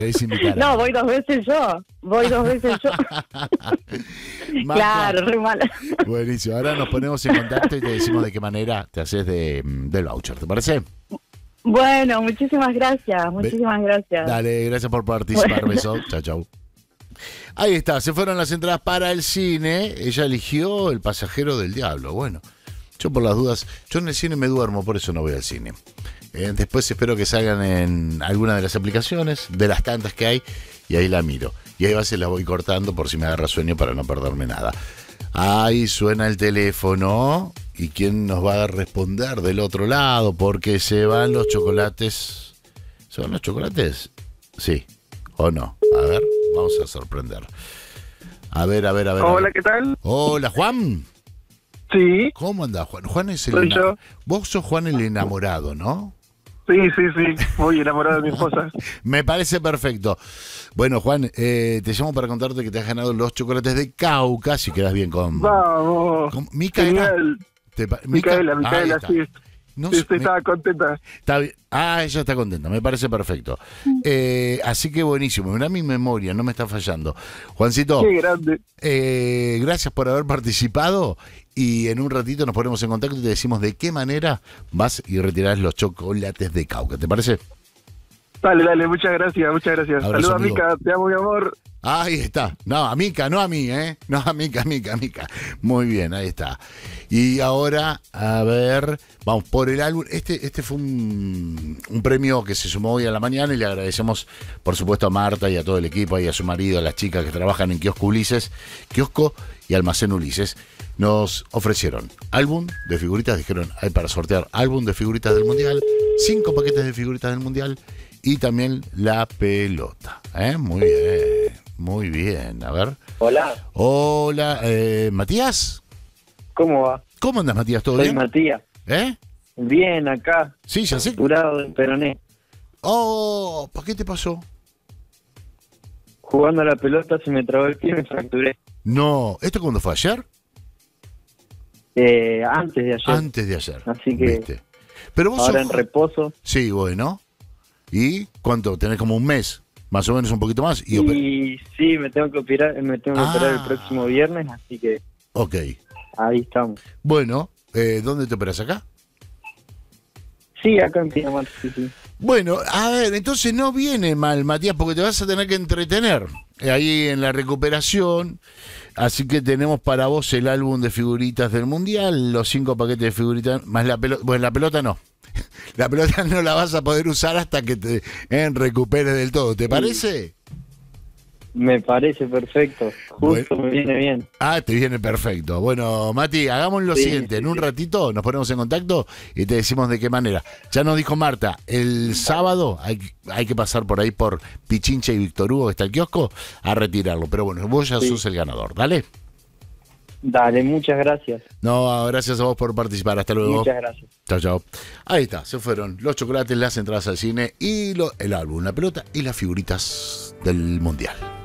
querés invitar a No, alguien. voy dos veces yo. Marta, Claro, re mala. buenísimo. Ahora nos ponemos en contacto y te decimos de qué manera te haces del voucher. ¿Te parece? Bueno, muchísimas gracias. Dale, gracias por participar. Bueno. Beso. Chau, chau. Ahí está, se fueron las entradas para el cine. Ella eligió El pasajero del diablo. Bueno, yo por las dudas, yo en el cine me duermo, por eso no voy al cine. Después espero que salgan en alguna de las aplicaciones, de las tantas que hay, y ahí la miro. Y ahí a veces la voy cortando por si me agarra sueño para no perderme nada. Ahí suena el teléfono. ¿Y quién nos va a responder del otro lado? Porque se van los chocolates. ¿Se van los chocolates? Sí. ¿O no? A ver, vamos a sorprender. A ver. Hola, ¿qué tal? Hola, Juan. Sí, ¿Cómo andás, Juan? Juan es el Soy yo. Vos sos Juan el enamorado, ¿no? sí, muy enamorado de mi esposa. Me parece perfecto. Bueno, Juan, te llamo para contarte que te has ganado los chocolates de Cauca, si quedas bien con... Vamos. con Micaela. Genial. Micaela, Micaela, está. sí. No Sí, sé, usted estaba contenta. está bien. Ella está contenta, me parece perfecto. Así que buenísimo, mirá mi memoria, no me está fallando. Juancito, Qué grande. gracias por haber participado y en un ratito nos ponemos en contacto y te decimos de qué manera vas y retirás los chocolates de Cauca, ¿te parece? Dale, muchas gracias. Abrazo, Saludos a amigo. Mica, te amo, mi amor. Ahí está. No, a Mica, no a mí, ¿eh? No, a Mica. Muy bien, ahí está. Y ahora, a ver, vamos por el álbum. Este fue un premio que se sumó hoy a la mañana y le agradecemos, por supuesto, a Marta y a todo el equipo y a su marido, a las chicas que trabajan en Kiosco y Almacén Ulises. Nos ofrecieron álbum de figuritas, dijeron, hay para sortear álbum de figuritas del Mundial, 5 paquetes de figuritas del Mundial y también la pelota. Muy bien. A ver. Hola, Matías. ¿Cómo va? ¿Cómo andas, Matías? ¿Todo Soy bien? Matías. ¿Eh? Bien, acá. Sí, ya sé. Fracturado del peroné. Oh, ¿para qué te pasó? Jugando a la pelota se me trabó el pie y me fracturé. No, ¿esto cuándo fue? ¿Ayer? Antes de ayer. Antes de ayer. Así que ¿viste? Pero vos ahora sos... en reposo. Sí, bueno. ¿Y cuánto? ¿Tenés como un mes? Más o menos un poquito más. Y sí, me tengo que operar el próximo viernes, así que Ok. ahí estamos. Bueno, ¿dónde te operas acá? Sí, acá en Pinamar, sí. Bueno, a ver, entonces no viene mal, Matías, porque te vas a tener que entretener ahí en la recuperación. Así que tenemos para vos el álbum de figuritas del Mundial, los 5 paquetes de figuritas, más la pelota. Bueno, la pelota no. La pelota no la vas a poder usar hasta que te recuperes del todo. ¿Te parece? Me parece perfecto. Justo Bueno. me viene bien. Te viene perfecto. Bueno, Mati, hagamos lo siguiente. En un ratito nos ponemos en contacto y te decimos de qué manera. Ya nos dijo Marta, el sábado hay que pasar por ahí por Pichincha y Víctor Hugo, que está el kiosco, a retirarlo. Pero bueno, vos ya sos el ganador. Dale. Dale, muchas gracias. No, gracias a vos por participar. Hasta luego. Muchas gracias. Chao. Ahí está, se fueron los chocolates, las entradas al cine y el álbum, la pelota y las figuritas del Mundial.